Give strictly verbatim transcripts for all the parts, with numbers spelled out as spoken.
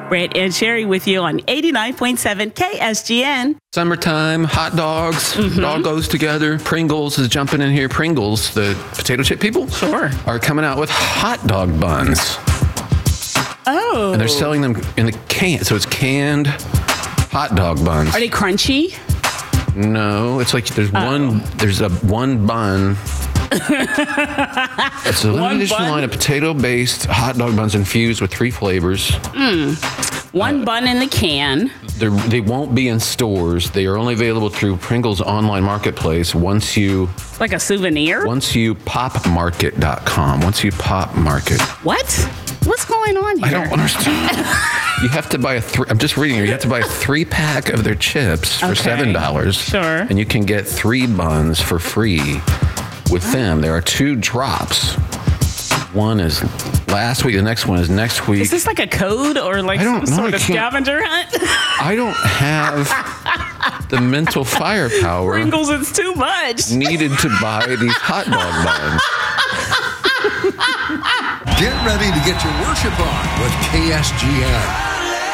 Brett and Sherry with you on eighty-nine point seven K S G N. Summertime, hot dogs, Mm-hmm. it all goes together. Pringles is jumping in here. Pringles, the potato chip people, Sure. are coming out with hot dog buns. Oh. And they're selling them in a can. So it's canned hot dog buns. Are they crunchy? No, it's like there's Oh. one, there's a one bun. It's a limited One edition bun? line of potato-based hot dog buns infused with three flavors. One bun in the can. They're, they won't be in stores. They are only available through Pringles online marketplace. Once you Like a souvenir? once you pop market dot com. Once you pop market. What? What's going on here? I don't understand. You have to buy a three. I'm just reading here. You have to buy a three pack of their chips for Okay. seven dollars. Sure. And you can get three buns for free with them. There are two drops. One is last week. The next one is next week. Is this like a code or like I don't some know. sort I of can't- scavenger hunt? I don't have the mental firepower Pringles, it's too much. needed to buy these hot dog buns. Get ready to get your worship on with K S G N.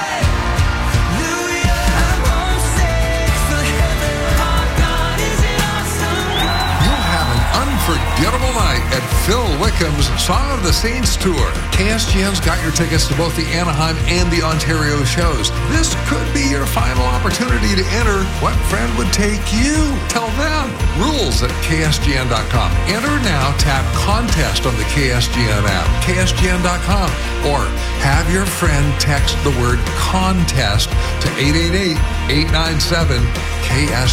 You'll have an unforgettable night at Phil Wickham's Song of the Saints Tour. K S G N's got your tickets to both the Anaheim and the Ontario shows. This could be your final opportunity to enter. What friend would take you? Tell them. Rules at K S G N dot com. Enter now. Tap contest on the K S G N app. K S G N dot com. Or have your friend text the word contest to eight eight eight, eight nine seven, K S